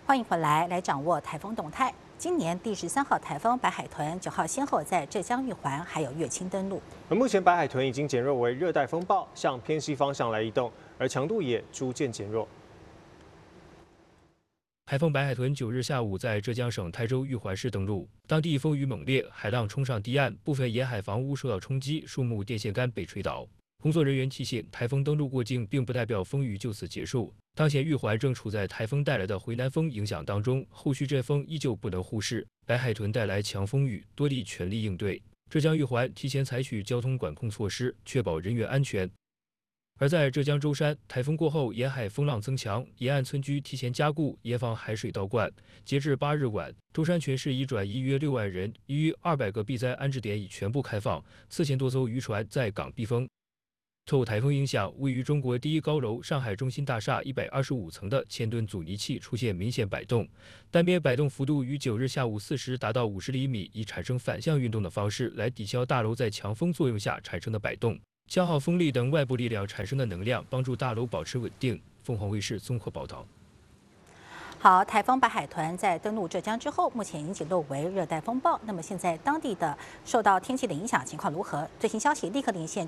欢迎回来掌握台风动态。今年第13号台风白海豚9号先后在浙江玉环还有乐清登陆。 而目前白海豚已经减弱为热带风暴，向偏西方向来移动，而强度也逐渐减弱。 台风白海豚9日下午在浙江省台州玉环市登陆，当地风雨猛烈，海浪冲上堤岸，部分沿海房屋受到冲击，树木、电线杆被吹倒。工作人员提醒，台风登陆过境并不代表风雨就此结束。当前玉环正处在台风带来的回南风影响当中，后续阵风依旧不能忽视。白海豚带来强风雨，多地全力应对。浙江玉环提前采取交通管控措施，确保人员安全。而在浙江舟山，台风过后，沿海风浪增强，沿岸村居提前加固，严防海水倒灌。截至8日晚，舟山全市已转移约6万人，已逾200个避灾安置点已全部开放，4000多艘渔船在港避风。受台风影响，位于中国第一高楼上海中心大厦125层的千吨阻尼器出现明显摆动，单边摆动幅度于9日下午4时达到50厘米，以产生反向运动的方式来抵消大楼在强风作用下产生的摆动。消耗风力等外部力量产生的能量，帮助大楼保持稳定。凤凰卫视综合报道。 好，台风白海豚在登陆浙江之后，目前已经减弱为热带风暴。那么现在当地的受到天气的影响情况如何？最新消息立刻连线。